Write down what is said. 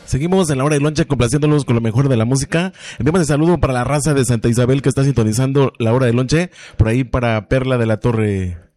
Seguimos en la hora de lonche complaciéndolos con lo mejor de la música. Enviamos el saludo para la raza de Santa Isabel que está sintonizando la hora de lonche. Por ahí para Perla de la Torre.